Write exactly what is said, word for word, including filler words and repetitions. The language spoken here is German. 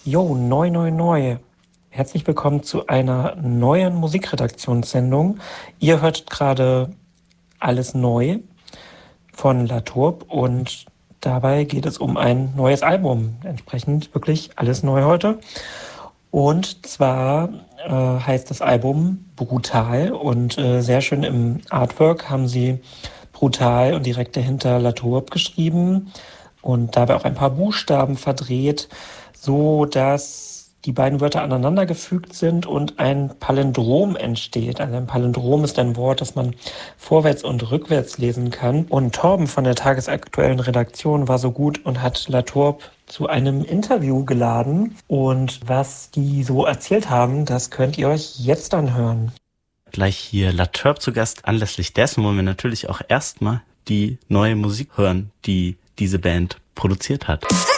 Jo, neu, neu, neu. Herzlich willkommen zu einer neuen Musikredaktionssendung. Ihr hört gerade Alles neu von Latourp und dabei geht es um ein neues Album. Entsprechend wirklich alles neu heute. Und zwar äh, heißt das Album Brutal und äh, sehr schön im Artwork haben sie Brutal und direkt dahinter Latourp geschrieben und dabei auch ein paar Buchstaben verdreht, so dass die beiden Wörter aneinandergefügt sind und ein Palindrom entsteht. Also ein Palindrom ist ein Wort, das man vorwärts und rückwärts lesen kann. Und Torben von der tagesaktuellen Redaktion war so gut und hat Latourp zu einem Interview geladen. Und was die so erzählt haben, das könnt ihr euch jetzt anhören. Gleich hier Latourp zu Gast. Anlässlich dessen wollen wir natürlich auch erstmal die neue Musik hören, die diese Band produziert hat.